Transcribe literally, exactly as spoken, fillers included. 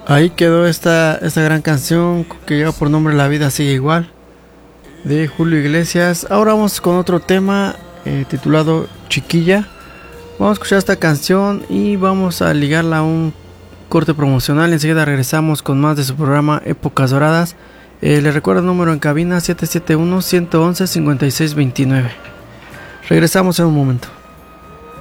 Ahí quedó esta, esta gran canción que lleva por nombre La vida sigue igual, de Julio Iglesias. Ahora vamos con otro tema eh, titulado Chiquilla. Vamos a escuchar esta canción y vamos a ligarla a un corte promocional. Enseguida regresamos con más de su programa Épocas Doradas. Eh, les recuerdo el número en cabina siete siete uno, uno uno uno, cinco seis dos nueve. Regresamos en un momento.